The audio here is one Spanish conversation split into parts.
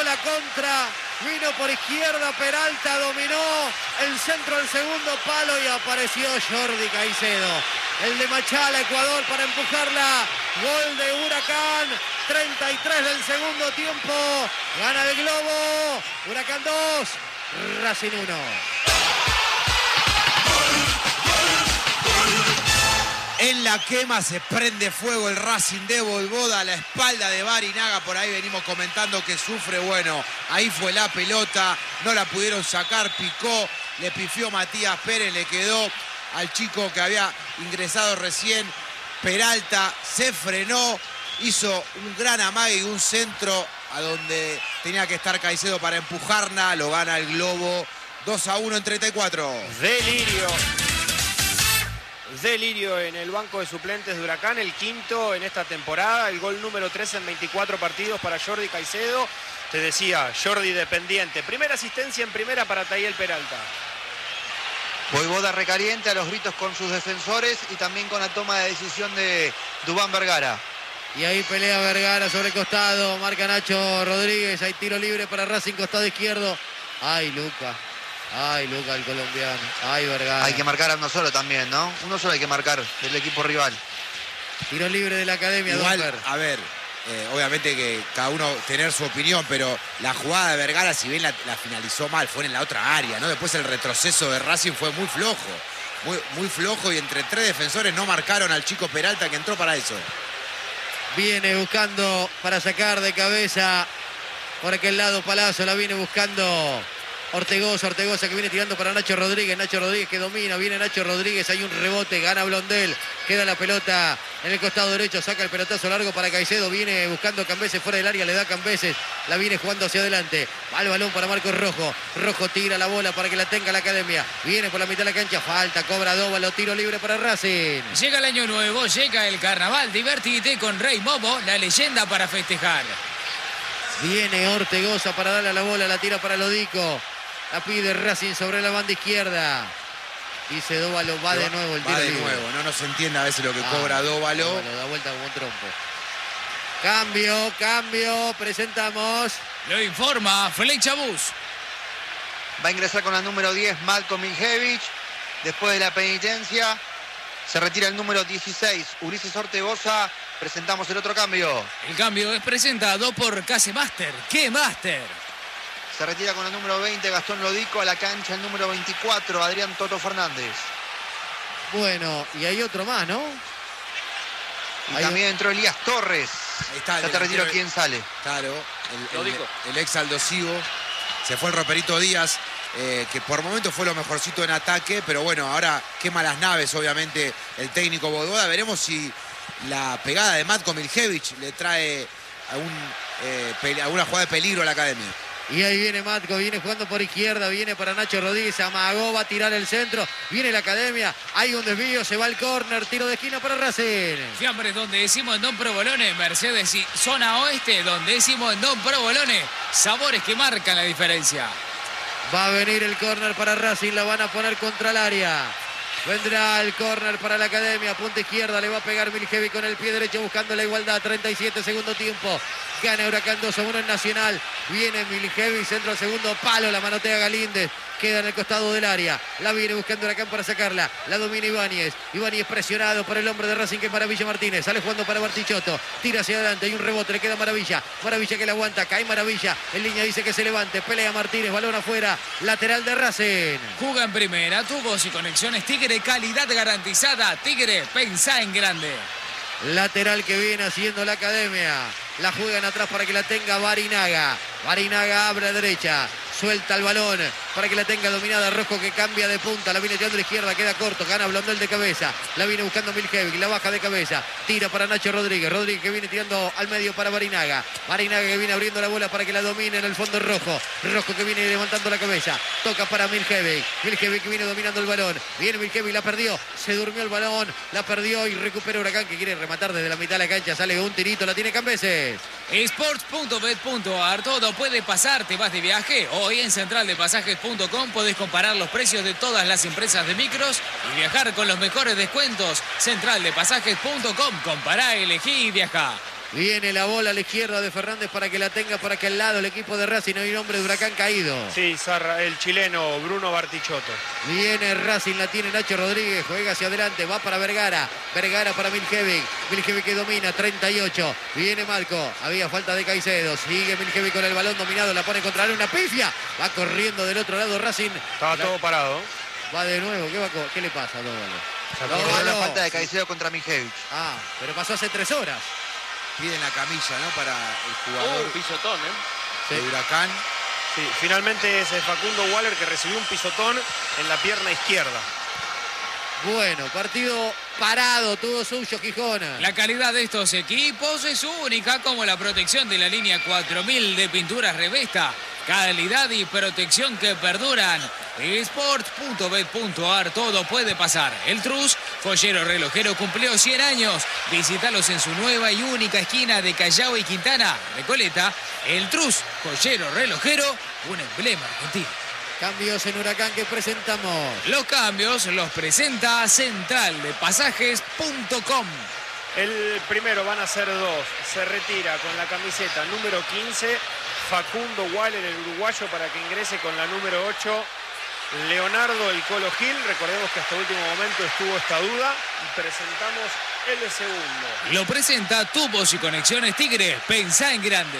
Llegó la contra, vino por izquierda Peralta, dominó el centro del segundo palo y apareció Jordi Caicedo. El de Machala, Ecuador, para empujarla. Gol de Huracán, 33 del segundo tiempo. Gana el Globo. Huracán 2, Racing 1. En la quema se prende fuego el Racing de Bolboda a la espalda de Barinaga. Por ahí venimos comentando que sufre. Bueno, ahí fue la pelota. No la pudieron sacar, picó. Le pifió Matías Pérez, le quedó al chico que había ingresado recién. Peralta se frenó, hizo un gran amague y un centro a donde tenía que estar Caicedo para empujarla. Lo gana el Globo 2-1 en 34. Delirio en el banco de suplentes de Huracán, el quinto en esta temporada, el gol número 3 en 24 partidos para Jordi Caicedo. Te decía, Jordi dependiente. Primera asistencia en primera para Tayel Peralta. Voivoda recaliente a los gritos con sus defensores y también con la toma de decisión de Dubán Vergara. Y ahí pelea Vergara sobre el costado, marca Nacho Rodríguez, hay tiro libre para Racing, costado izquierdo. Ay, Luca el colombiano, ay Vergara. Hay que marcar a uno solo también, ¿no? Uno solo hay que marcar del equipo rival. Tiro libre de la academia. Igual, a ver, obviamente que cada uno tener su opinión, pero la jugada de Vergara, si bien la finalizó mal, fue en la otra área, ¿no? Después el retroceso de Racing fue muy flojo, muy flojo, y entre tres defensores no marcaron al chico Peralta que entró para eso. Viene buscando para sacar de cabeza por aquel lado Palazzo, la viene buscando Ortegoza que viene tirando para Nacho Rodríguez que domina, viene Nacho Rodríguez, hay un rebote, gana Blondel, queda la pelota en el costado derecho, saca el pelotazo largo para Caicedo, viene buscando Cambeses fuera del área, le da Cambeses, la viene jugando hacia adelante, va el balón para Marcos Rojo tira la bola para que la tenga la academia, viene por la mitad de la cancha, falta, cobra Dóvalo, tiro libre para Racing. Llega el año nuevo, llega el carnaval, divertite con Rey Momo, la leyenda para festejar. Viene Ortegoza para darle a la bola, la tira para Lodico. La pide Racing sobre la banda izquierda. Dice Dóvalo, va de nuevo el tiro libre. Va de nuevo, no se entiende a veces lo que cobra Dóvalo. Dóvalo da vuelta como un trompo. Cambio, presentamos. Lo informa Flecha Bus. Va a ingresar con la número 10 Malcolm Miljevic. Después de la penitencia se retira el número 16 Ulises Ortegoza. Presentamos el otro cambio. El cambio es presentado por Casemaster. ¿Qué Master? Se retira con el número 20 Gastón Lodico, a la cancha el número 24 Adrián Toto Fernández. Bueno, y hay otro más, ¿no? Y también entró Elías Torres. Ahí está, ya te retiro quién sale. Claro, el ex Aldo Civo. Se fue el Roperito Díaz, que por momentos fue lo mejorcito en ataque, pero bueno, ahora quema las naves, obviamente, el técnico Bododa. Veremos si la pegada de Matko Miljevic le trae alguna jugada de peligro a la academia. Y ahí viene Matko, viene jugando por izquierda, viene para Nacho Rodríguez, amagó, va a tirar el centro, viene la academia, hay un desvío, se va al córner, tiro de esquina para Racing. Fiambres donde decimos en Don Provolone, Mercedes y zona oeste donde decimos en Don Provolone, sabores que marcan la diferencia. Va a venir el córner para Racing, la van a poner contra el área. Vendrá el córner para la academia, punta izquierda, le va a pegar Miljevic con el pie derecho buscando la igualdad, 37 segundo tiempo. Gana Huracán 2-1 en Nacional. Viene Miljevic, centro al segundo palo, la manotea Galíndez. Queda en el costado del área. La viene buscando Huracán para sacarla. La domina Ibáñez. Ibáñez presionado por el hombre de Racing que es Maravilla Martínez. Sale jugando para Bartichotto. Tira hacia adelante. Hay un rebote. Le queda Maravilla. Maravilla que la aguanta. Cae Maravilla. En línea dice que se levante. Pelea Martínez. Balón afuera. Lateral de Racing. Juga en primera. Tubos y conexiones Tigre. Calidad garantizada. Tigre, pensá en grande. Lateral que viene haciendo la academia. La juegan atrás para que la tenga Barinaga. Barinaga abre a derecha. Suelta el balón para que la tenga dominada. Rojo que cambia de punta. La viene tirando a la izquierda. Queda corto. Gana Blondel de cabeza. La viene buscando Miljevic. La baja de cabeza. Tira para Nacho Rodríguez. Rodríguez que viene tirando al medio para Barinaga. Barinaga que viene abriendo la bola para que la domine en el fondo Rojo. Rojo que viene levantando la cabeza. Toca para Miljevic. Miljevic que viene dominando el balón. Viene Miljevic. La perdió. Se durmió el balón. La perdió y recupera Huracán que quiere rematar desde la mitad de la cancha. Sale un tirito. La tiene Cambeses. Sports.bet.ar. Todo puede pasar. ¿Te vas de viaje? Hoy en centraldepasajes.com podés comparar los precios de todas las empresas de micros y viajar con los mejores descuentos. Centraldepasajes.com. Compará, elegí y viajá. Viene la bola a la izquierda de Fernández para que la tenga por aquel lado el equipo de Racing. Hay un hombre de Huracán caído. Sí, Zarra, el chileno Bruno Bartichotto. Viene Racing, la tiene Nacho Rodríguez, juega hacia adelante, va para Vergara. Vergara para Miljevic. Miljevic que domina, 38. Viene Malco, había falta de Caicedo. Sigue Miljevic con el balón dominado, la pone contra una pifia. Va corriendo del otro lado Racing. Estaba todo parado. Va de nuevo, ¿qué le pasa a Dóvalo? Cobró la falta de Caicedo contra Mijevic. Ah, pero pasó hace 3 horas. Piden la camilla, ¿no? Para el jugador pisotón, de Huracán. Sí, finalmente es Facundo Waller que recibió un pisotón en la pierna izquierda. Bueno, partido parado, todo suyo Gijona. La calidad de estos equipos es única, como la protección de la línea 4000 de Pinturas Revesta. Calidad y protección que perduran. Sports.bet.ar, todo puede pasar. El Trus, joyero relojero, cumplió 100 años. Visítalos en su nueva y única esquina de Callao y Quintana, Recoleta. El Trus, joyero relojero, un emblema argentino. Cambios en Huracán que presentamos. Los cambios los presenta Central de Pasajes.com. El primero van a ser 2. Se retira con la camiseta número 15 Facundo Waller, el uruguayo, para que ingrese con la número 8 Leonardo el Colo Gil. Recordemos que hasta último momento estuvo esta duda. Y presentamos el segundo. Lo presenta Tubos y Conexiones Tigre. Pensá en grande.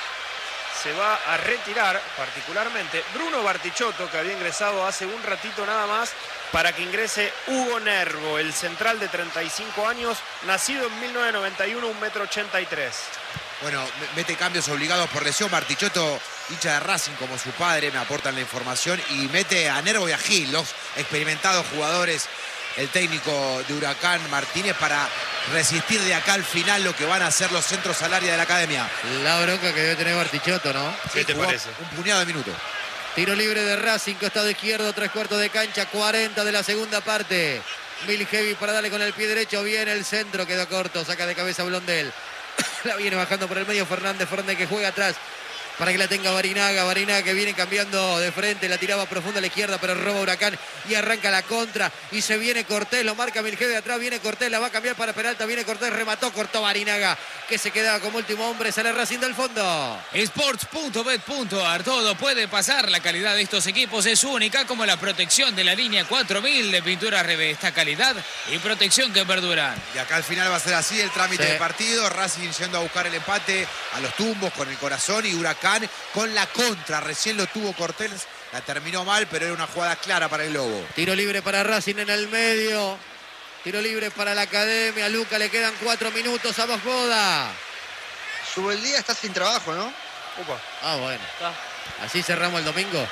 Se va a retirar particularmente Bruno Bartichotto, que había ingresado hace un ratito nada más, para que ingrese Hugo Nervo, el central de 35 años, nacido en 1991, 1,83 m. Bueno, mete cambios obligados por lesión. Bartichotto, hincha de Racing como su padre, me aportan la información. Y mete a Nervo y a Gil, los experimentados jugadores, el técnico de Huracán Martínez, para resistir de acá al final lo que van a hacer los centros al área de la academia. La bronca que debe tener Bartichotto, ¿no? ¿Qué te parece? Un puñado de minutos. Tiro libre de Racing, costado izquierdo, 3/4 de cancha, 40 de la segunda parte. Miljevic para darle con el pie derecho, viene el centro, quedó corto, saca de cabeza Blondel. La viene bajando por el medio Fernández que juega atrás para que la tenga Barinaga que viene cambiando de frente, la tiraba profunda a la izquierda, pero roba Huracán y arranca la contra, y se viene Cortés, lo marca Miljevic atrás, viene Cortés, la va a cambiar para Peralta, viene Cortés, cortó Barinaga, que se quedaba como último hombre, sale Racing del fondo. Sports.bet.ar, todo puede pasar. La calidad de estos equipos es única, como la protección de la línea 4000 de Pintura Revesta. Calidad y protección que perduran. Y acá al final va a ser así el trámite Sí. de partido. Racing yendo a buscar el empate a los tumbos con el corazón, y Huracán con la contra. Recién lo tuvo Cortés, la terminó mal, pero era una jugada clara para el Lobo. Tiro libre para Racing en el medio. Tiro libre para la academia. Luca, le quedan 4 minutos a Bosboda. Subeldía está sin trabajo, ¿no? Upa. Ah, bueno. Así cerramos el domingo.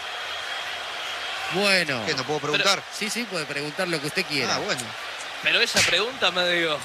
Bueno. ¿Qué, no puedo preguntar? Sí, puede preguntar lo que usted quiera. Ah, bueno. Pero esa pregunta medio.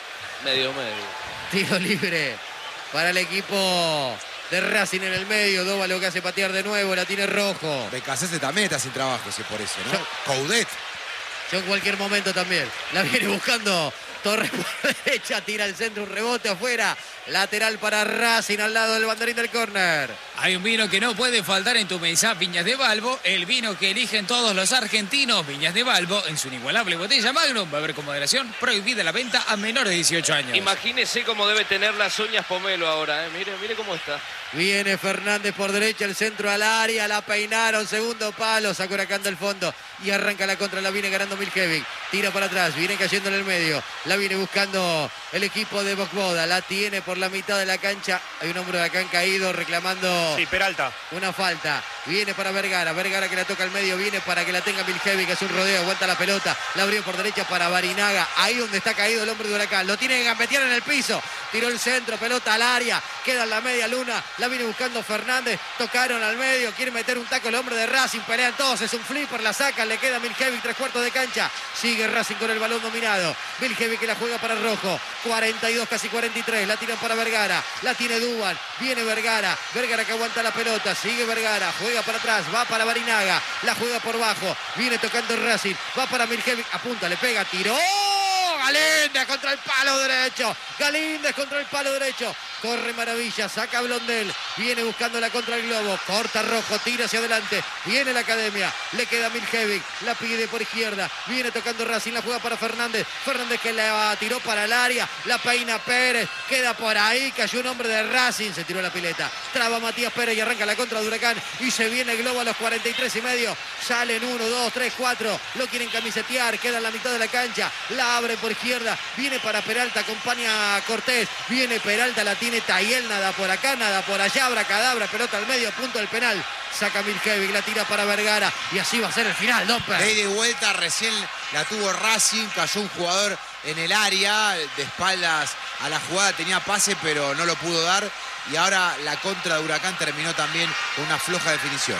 Tiro libre para el equipo de Racing en el medio. Dóvalo que hace patear de nuevo, la tiene Rojo. Becasese también está sin trabajo, si es por eso, ¿no? Coudet. Yo en cualquier momento también. La viene buscando Torres por derecha, tira el centro, un rebote afuera. Lateral para Racing al lado del banderín del córner. Hay un vino que no puede faltar en tu mesa, Viñas de Balbo, el vino que eligen todos los argentinos. Viñas de Balbo, en su inigualable botella Magnum, va a haber con moderación, prohibida la venta a menores de 18 años. Imagínese cómo debe tener las uñas Pomelo ahora, ¿eh? Mire cómo está. Viene Fernández por derecha, el centro al área, la peinaron, segundo palo, sacó Huracán del fondo y arranca la contra, la viene ganando Miljevic, tira para atrás, viene cayendo en el medio, la viene buscando el equipo de Bosboda, la tiene por la mitad de la cancha, hay un hombre de Huracán caído reclamando Sí, Peralta. una falta, viene para Vergara que la toca al medio, viene para que la tenga Miljevic, que es un rodeo, aguanta la pelota, la abrió por derecha para Barinaga, ahí donde está caído el hombre de Huracán, lo tiene que gambetear en el piso, tiró el centro, pelota al área, queda en la media luna, la viene buscando Fernández, tocaron al medio, quiere meter un taco el hombre de Racing, pelean todos, es un flipper, la sacan, le queda Miljevic, 3/4 de cancha, sigue Racing con el balón dominado, Miljevic que la juega para Rojo, 42, casi 43, la tiran para Vergara, la tiene Duban, viene Vergara que aguanta la pelota, sigue Vergara, juega para atrás, va para Barinaga, la juega por bajo, viene tocando Racing, va para Miljevic, apunta, le pega, tiró. Galíndez contra el palo derecho. Galíndez contra el palo derecho. corre Maravilla, saca Blondel, viene buscando la contra el globo, corta Rojo, tira hacia adelante, viene la Academia, le queda Miljevic, la pide por izquierda, viene tocando Racing, la juega para Fernández, Fernández que la tiró para el área, la peina Pérez, queda por ahí, cayó un hombre de Racing, se tiró la pileta, traba Matías Pérez y arranca la contra de Huracán y se viene el globo a los 43 y medio, salen 1, 2, 3, 4, lo quieren camisetear, queda en la mitad de la cancha, la abre por izquierda, viene para Peralta, acompaña a Cortés, viene Peralta, la tiene Tayel, nada por acá, nada por allá, abracadabra, pelota al medio, punto del penal, saca Miljevic, la tira para Vergara y así va a ser el final, Domper. De ida y vuelta, recién la tuvo Racing, cayó un jugador en el área, de espaldas a la jugada, tenía pase pero no lo pudo dar y ahora la contra de Huracán terminó también con una floja definición.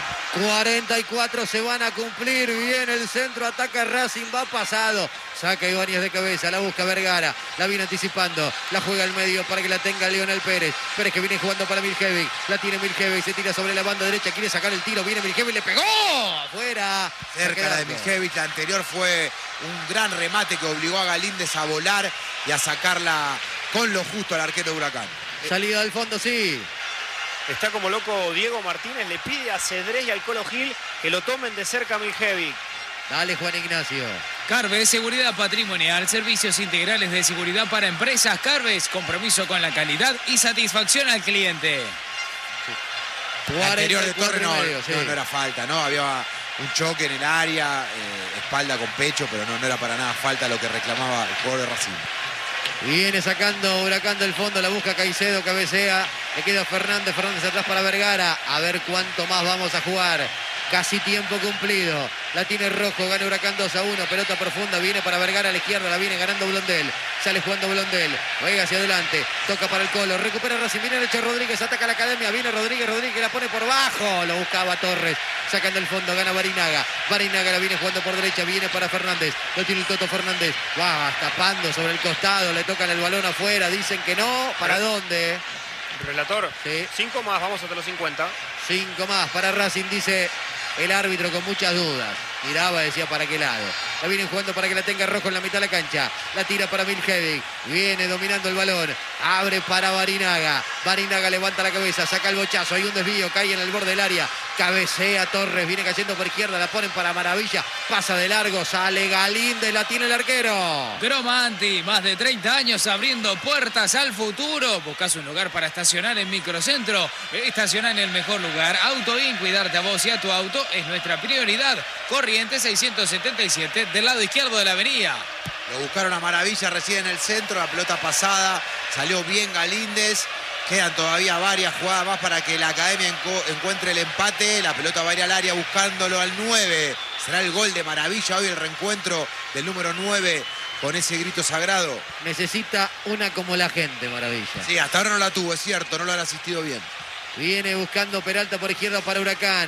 44 se van a cumplir, viene el centro, ataca Racing, va pasado, saca Ibáñez de cabeza, la busca Vergara, la viene anticipando, la juega al medio para que la tenga Leonel Pérez, Pérez que viene jugando para Miljevic, la tiene Miljevic, se tira sobre la banda derecha, quiere sacar el tiro, viene Miljevic, le pegó, afuera. Cerca la de Miljevic, la anterior fue un gran remate que obligó a Galíndez a volar y a sacarla con lo justo al arquero de Huracán. Salida al fondo, sí. Está como loco Diego Martínez, le pide a Cedrés y al Colo Gil que lo tomen de cerca a Miljevic. Dale, Juan Ignacio. Carves, seguridad patrimonial, servicios integrales de seguridad para empresas. Carves, compromiso con la calidad y satisfacción al cliente. La anterior de Torre no sí. no era falta, ¿no? Había un choque en el área, espalda con pecho, pero no era para nada falta lo que reclamaba el jugador de Racing. Viene sacando Huracán del fondo, la busca Caicedo, cabecea, le queda Fernández, Fernández atrás para Vergara, a ver cuánto más vamos a jugar. Casi tiempo cumplido, la tiene Rojo, gana Huracán 2-1, pelota profunda, viene para Vergara a la izquierda, la viene ganando Blondel, sale jugando Blondel, juega hacia adelante, toca para el Colo, recupera Racing, viene el hecho Rodríguez, ataca a la Academia, viene Rodríguez la pone por bajo, lo buscaba Torres, sacan del fondo, gana Barinaga, Barinaga la viene jugando por derecha, viene para Fernández, lo tiene el Toto Fernández, va tapando sobre el costado, le tocan el balón afuera, dicen que no, ¿para dónde? Relator, Sí. 5 más, vamos hasta los 50. 5 más para Racing, dice el árbitro con muchas dudas. Miraba, decía para qué lado. La vienen jugando para que la tenga Rojo en la mitad de la cancha. La tira para Miljevic. Viene dominando el balón. Abre para Barinaga. Barinaga levanta la cabeza, saca el bochazo. Hay un desvío, cae en el borde del área. Cabecea Torres, viene cayendo por izquierda. La ponen para Maravilla. Pasa de largo, sale Galíndez, la tiene el arquero. Cromanti, más de 30 años abriendo puertas al futuro. Buscas un lugar para estacionar en Microcentro. Estacionar en el mejor lugar. Autoin, cuidarte a vos y a tu auto es nuestra prioridad. Corriente 677 del lado izquierdo de la avenida. Lo buscaron a Maravilla recién en el centro, la pelota pasada, salió bien Galíndez. Quedan todavía varias jugadas más para que la Academia encuentre el empate. La pelota va a ir al área buscándolo al 9. Será el gol de Maravilla hoy, el reencuentro del número 9 con ese grito sagrado. Necesita una como la gente, Maravilla. Sí, hasta ahora no la tuvo, es cierto, no lo han asistido bien. Viene buscando Peralta por izquierda para Huracán.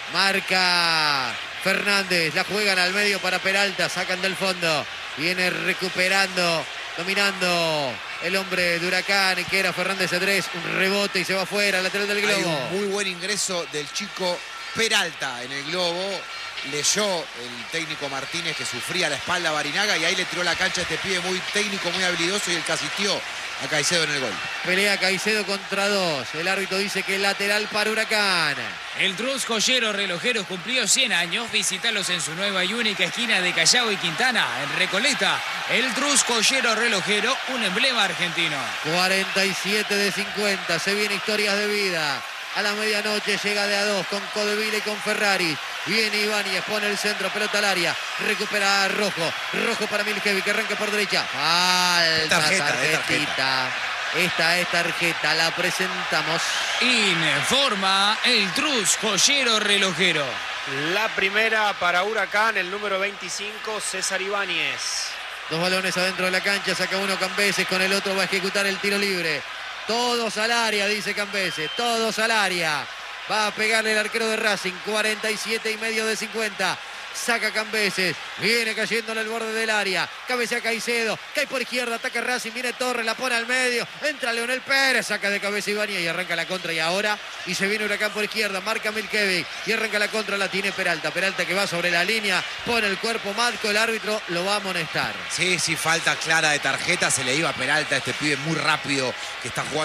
Marca Fernández, la juegan al medio para Peralta, sacan del fondo. Viene recuperando, dominando el hombre de Huracán, que era Fernández Cedrés. Un rebote y se va afuera, lateral del Hay globo. un muy buen ingreso del chico Peralta en el globo. Leyó el técnico Martínez que sufría la espalda a Barinaga y ahí le tiró la cancha a este pibe muy técnico, muy habilidoso y el que asistió a Caicedo en el gol. Pelea Caicedo contra 2. El árbitro dice que lateral para Huracán. El Trus Joyero Relojeros cumplió 100 años. Visítalos en su nueva y única esquina de Callao y Quintana, en Recoleta. El Trus Joyero Relojero, un emblema argentino. 47 de 50. Se viene Historias de Vida. A la medianoche llega de a 2 con Codevila y con Ferrari. Viene Ibáñez, pone el centro, pelota al área. Recupera Rojo. Rojo para Miljevic, que arranca por derecha. Falta, tarjetita. Esta es tarjeta, la presentamos. Informa el Trus Joyero Relojero. La primera para Huracán, el número 25, César Ibáñez. 2 balones adentro de la cancha, saca uno Cambeses, con el otro va a ejecutar el tiro libre. Todos al área, dice Cambeses, todos al área. Va a pegarle el arquero de Racing, 47,5 de 50. Saca Cambeses, viene cayendo en el borde del área. Cabecea Caicedo, cae por izquierda, ataca Racing, viene Torres, la pone al medio. Entra Leonel Pérez, saca de cabeza Ibáñez y arranca la contra. Y ahora, y se viene Huracán por izquierda, marca Miljevic y arranca la contra, la tiene Peralta. Peralta que va sobre la línea, pone el cuerpo Matco, el árbitro lo va a amonestar. Sí, falta clara de tarjeta, se le iba a Peralta, este pibe muy rápido que está jugando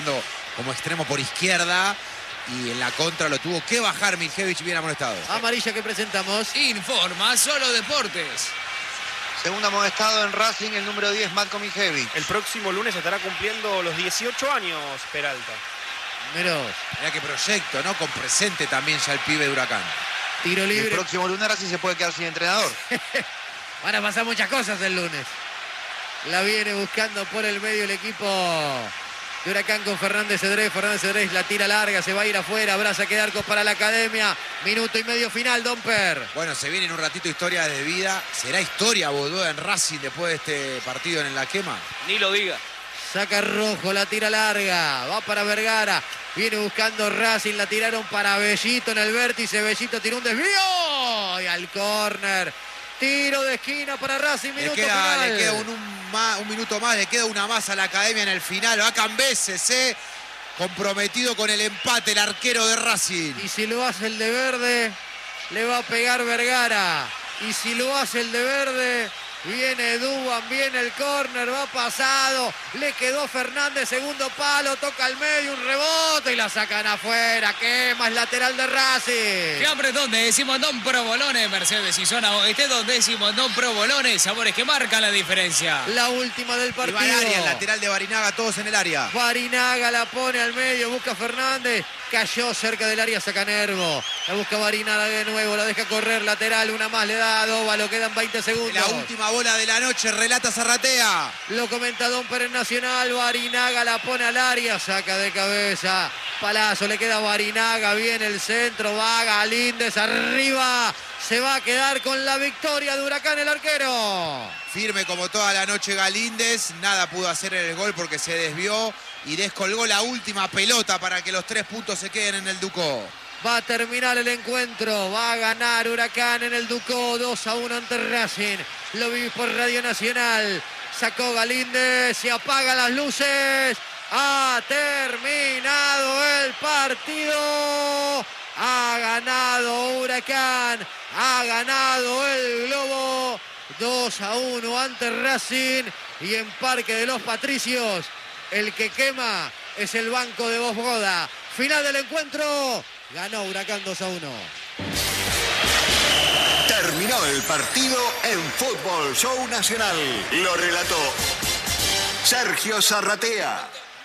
como extremo por izquierda. Y en la contra lo tuvo que bajar Miljevic, bien amonestado. Amarilla que presentamos. Informa Solo Deportes. Segundo amonestado en Racing, el número 10, Matko Miljevic. El próximo lunes estará cumpliendo los 18 años Peralta. Menos. Mirá qué proyecto, ¿no? Con presente también ya el pibe de Huracán. Tiro El libre. próximo lunes Racing se puede quedar sin entrenador. Van a pasar muchas cosas el lunes. La viene buscando por el medio el equipo de Huracán con Fernández Cedrés. Fernández Cedrés la tira larga, se va a ir afuera. Abraza que arcos para la academia. Minuto y medio final, Domper. Bueno, se viene en un ratito historia de vida. ¿Será historia Bodoa en Racing después de este partido en La Quema? Ni lo diga. Saca Rojo, la tira larga. Va para Vergara. Viene buscando Racing. La tiraron para Bellito en el vértice. Bellito tiró un desvío. Y al córner. Tiro de esquina para Racing. Minuto final. Le queda un minuto más. Le queda una más a la academia en el final. Va Cambeses, comprometido con el empate el arquero de Racing. Y si lo hace el de verde, le va a pegar Vergara. Y si lo hace el de verde, viene Duban, viene el córner, va pasado. Le quedó Fernández, segundo palo, toca al medio, un rebote y la sacan afuera. Quema, es lateral de Racing. Qué apretón de Simondón Provolone, Mercedes y zona oeste, donde Simondón Provolone, sabores que marcan la diferencia. La última del Y partido. va al área, el lateral de Barinaga, todos en el área. Barinaga la pone al medio, busca Fernández. Cayó cerca del área, saca Nervo. La busca Barinaga de nuevo, la deja correr, lateral, una más le da a Dóvalo, quedan 20 segundos. La última bola de la noche, relata Zarratea. Lo comenta Don Pérez Nacional, Barinaga la pone al área, saca de cabeza. Palazzo, le queda Barinaga, viene el centro, va Galíndez arriba. Se va a quedar con la victoria de Huracán el arquero. Firme como toda la noche Galíndez, nada pudo hacer en el gol porque se desvió y descolgó la última pelota para que los 3 puntos se queden en el Ducó. Va a terminar el encuentro, va a ganar Huracán en el Ducó, 2-1 ante Racing. Lo vivís por Radio Nacional. Sacó Galíndez, se apagan las luces. Ha terminado el partido. Ha ganado Huracán, ha ganado el Globo. 2-1 ante Racing. Y en Parque de los Patricios, el que quema es el banco de Bosgoda. Final del encuentro. Ganó Huracán 2-1. Terminó el partido en Fútbol Show Nacional. Lo relató Sergio Zarratea.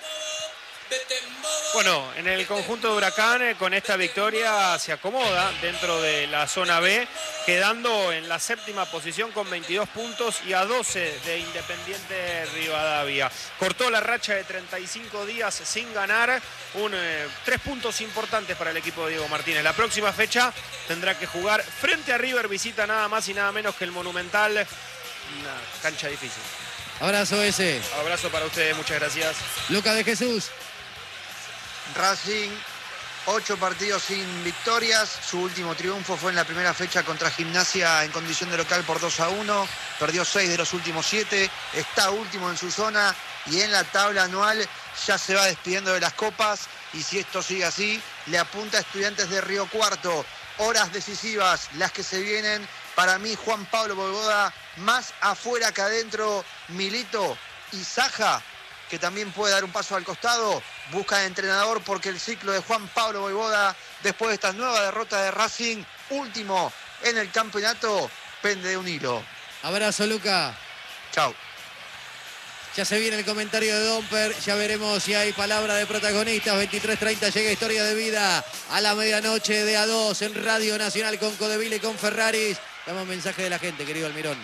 Bueno, en el conjunto de Huracán con esta victoria se acomoda dentro de la zona B, quedando en la 7ª posición con 22 puntos y a 12 de Independiente Rivadavia. Cortó la racha de 35 días sin ganar, 3 puntos importantes para el equipo de Diego Martínez. La próxima fecha tendrá que jugar frente a River, visita nada más y nada menos que el Monumental, una cancha difícil. Abrazo ese. Abrazo para ustedes, muchas gracias. Lucas de Jesús. Racing, 8 partidos sin victorias. Su último triunfo fue en la primera fecha contra Gimnasia en condición de local por 2-1. Perdió 6 de los últimos 7. Está último en su zona y en la tabla anual ya se va despidiendo de las copas. Y si esto sigue así, le apunta a Estudiantes de Río Cuarto. Horas decisivas las que se vienen. Para mí, Juan Pablo Boivoda, más afuera que adentro. Milito y Saja, que también puede dar un paso al costado, busca entrenador porque el ciclo de Juan Pablo Boivoda, después de esta nueva derrota de Racing, último en el campeonato, pende de un hilo. Abrazo, Luca. Chau. Ya se viene el comentario de Domper, ya veremos si hay palabra de protagonistas. 23:30 llega Historia de Vida a la medianoche de A2 en Radio Nacional con Codeville y con Ferraris. Damos mensaje de la gente, querido Almirón.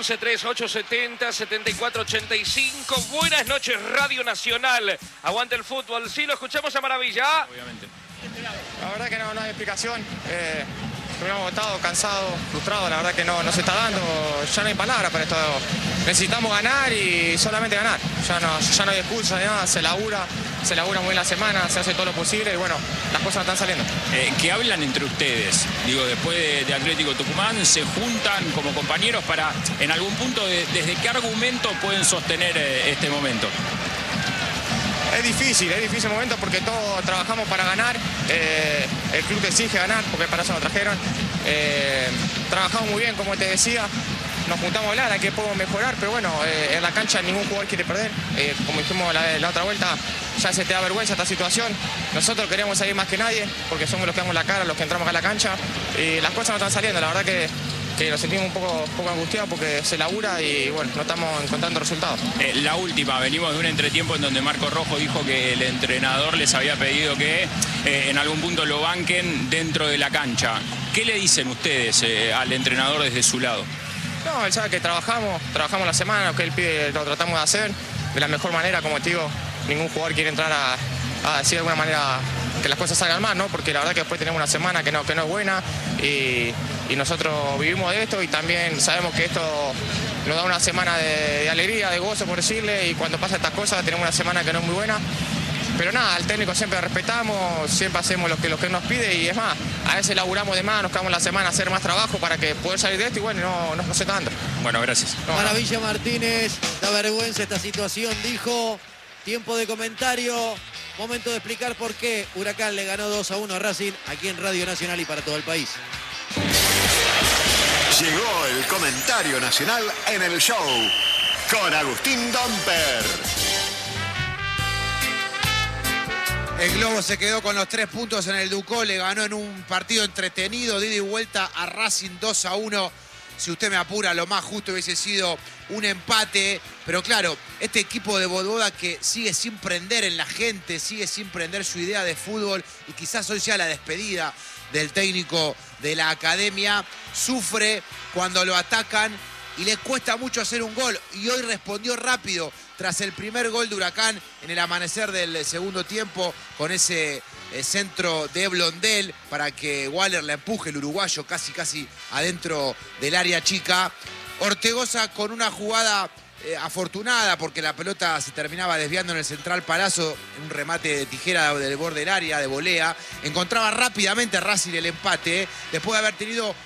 11-3-870-7485. Buenas noches, Radio Nacional. Aguante el fútbol. Sí, lo escuchamos a maravilla. Obviamente. La verdad que no hay explicación. Estuvimos agotados, cansados, frustrados. La verdad que no se está dando. Ya no hay palabras para esto. Necesitamos ganar y solamente ganar. Ya no hay excusa ni nada. Se labura muy bien la semana, se hace todo lo posible y bueno, las cosas están saliendo. ¿Qué hablan entre ustedes? Digo, después de Atlético Tucumán, se juntan como compañeros para, en algún punto, ¿desde qué argumento pueden sostener este momento? Es difícil el momento porque todos trabajamos para ganar. El club te exige ganar porque para eso nos trajeron. Trabajamos muy bien, como te decía. nos juntamos a hablar, a qué podemos mejorar, pero bueno, en la cancha ningún jugador quiere perder. Como dijimos la otra vuelta, ya se te da vergüenza esta situación. Nosotros queremos salir más que nadie, porque somos los que damos la cara, los que entramos acá a la cancha, y las cosas no están saliendo. La verdad que nos sentimos un poco angustiados porque se labura y bueno, no estamos encontrando resultados. La última, venimos de un entretiempo en donde Marco Rojo dijo que el entrenador les había pedido que en algún punto lo banquen dentro de la cancha. ¿Qué le dicen ustedes al entrenador desde su lado? No, él sabe que trabajamos la semana, lo que él pide lo tratamos de hacer de la mejor manera. Como te digo, ningún jugador quiere entrar a decir de alguna manera que las cosas salgan mal, ¿no? Porque la verdad que después tenemos una semana que no es buena y nosotros vivimos de esto y también sabemos que esto nos da una semana de alegría, de gozo, por decirle, y cuando pasan estas cosas tenemos una semana que no es muy buena. Pero nada, al técnico siempre respetamos, siempre hacemos lo que nos pide y es más, a veces laburamos de más, nos quedamos la semana a hacer más trabajo para que poder salir de esto y bueno, no sé tanto. Bueno, gracias. Maravilla Martínez, da vergüenza esta situación, dijo. Tiempo de comentario, momento de explicar por qué Huracán le ganó 2-1 a Racing aquí en Radio Nacional y para todo el país. Llegó el comentario nacional en el show con Agustín Domper. El Globo se quedó con los 3 puntos en el Ducó, le ganó en un partido entretenido, de ida y vuelta a Racing 2-1. Si usted me apura, lo más justo hubiese sido un empate. Pero claro, este equipo de Voivoda que sigue sin prender en la gente, sigue sin prender su idea de fútbol y quizás hoy sea la despedida del técnico de la academia, sufre cuando lo atacan y le cuesta mucho hacer un gol. Y hoy respondió rápido tras el primer gol de Huracán en el amanecer del segundo tiempo con ese centro de Blondel para que Waller la empuje, el uruguayo, casi adentro del área chica. Ortegoza con una jugada afortunada porque la pelota se terminaba desviando en el central Palazzo en un remate de tijera del borde del área, de volea. Encontraba rápidamente Racing el empate después de haber tenido